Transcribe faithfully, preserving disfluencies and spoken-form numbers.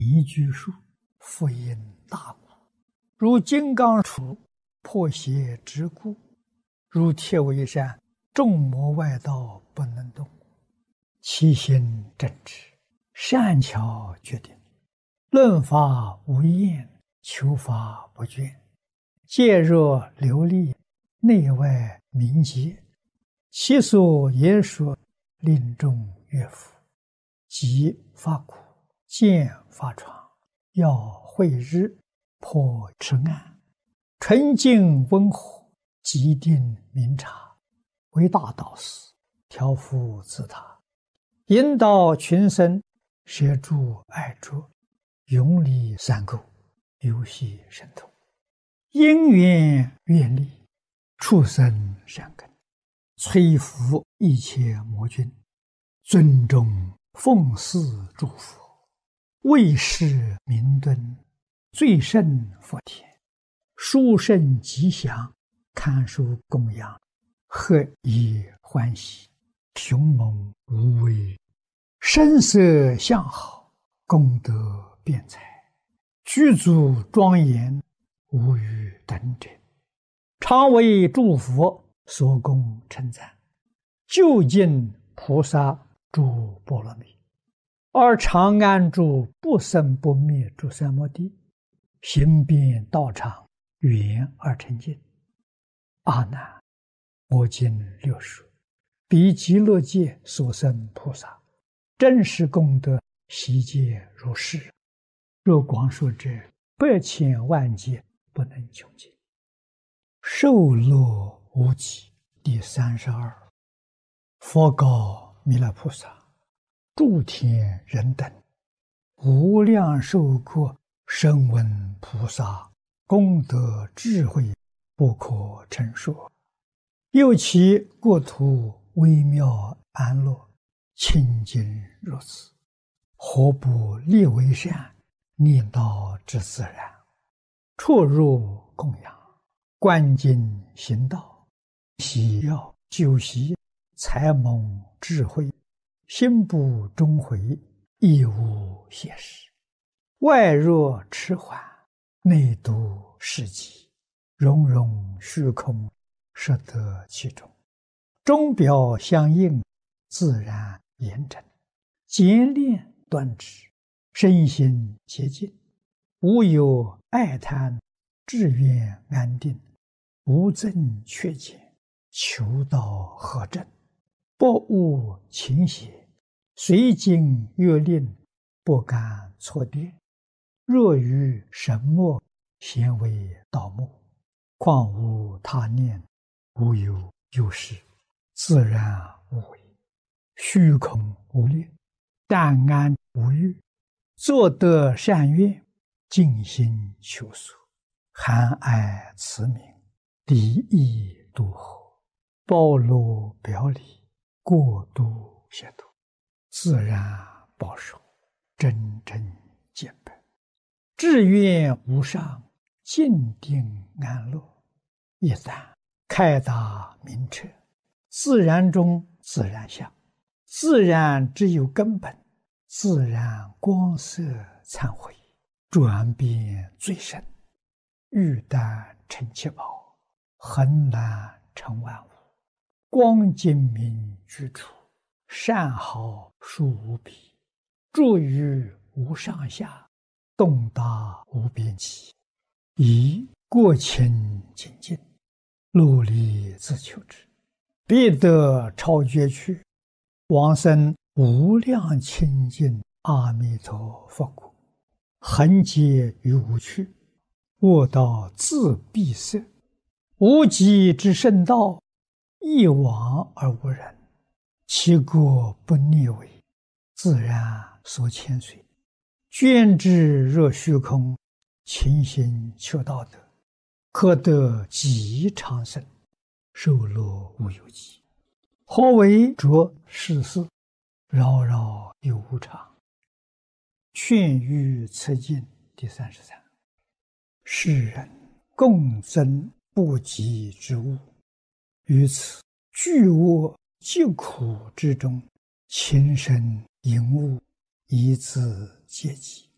一句数，复因大故，如金刚杵，破邪之故，如铁围山，众魔外道不能动。其心正直，善巧决定，论法无厌，求法不倦，戒若流利，内外明洁，其所言说，令众悦服。即发苦，见发闯，要慧日，破痴暗，纯净温和，极定明察，为大导师，调伏自他，引导群生，摄诸爱着，永离三垢，游戏神通，因缘愿力，畜生善根，摧伏一切魔君，尊重奉祀诸佛，为世明敦，最胜佛田，殊胜吉祥，堪受供养，何以欢喜，雄猛无畏，声色相好，功德辩才，具足庄严，无与等者，常为诸佛所供称赞，究竟菩萨诸波罗蜜，而常安住不生不灭诸三摩地，行遍道场，圆而成净。阿难，我今六说，彼极乐界所生菩萨，真实功德悉皆如是。若广说者，百千万劫不能穷尽。受乐无极。第三十二，佛告弥勒菩萨：诸天人等，无量寿国声闻菩萨功德智慧不可称说，又其国土微妙安乐，清净如此，何不立为善，念道之自然，出入供养，观经行道，喜要修习，才蒙智慧，心不终悔，亦无邪事。外若迟缓，内度世极，融融虚空，摄得其中，钟表相应，自然严整，简练端直，身心洁净，无有爱贪，志愿安定，无增缺减，求道合正，不误情邪，随经约令，不敢错颠。若于神墨，咸为道目，况无他念，无有有事，自然无为，虚空无念，淡安无欲，作得善愿，尽心求索，含爱慈悯，离意度合，包罗表里，过度协度，自然保守，真正见本，志愿无上，静定安乐。一旦开达明彻，自然中自然相，自然只有根本，自然光色忏悔，转变最深，欲但成七宝，恒难成万物，光精明居处，善好殊无比，住于无上下，动达无边际，以过清精进，努力自求之，必得超绝去，往生无量清净阿弥陀佛国，恒劫于无趣，卧道自闭塞，无极之圣道，一往而无人，其国不逆违，自然所牵随，捐之若虚空，勤心求道德，可得极长生，寿乐无有极。何为着世事，扰扰有无常。劝喻此经第三十三。世人共增不及之物，于此巨恶疾苦之中，情深淫恶，以自皆极。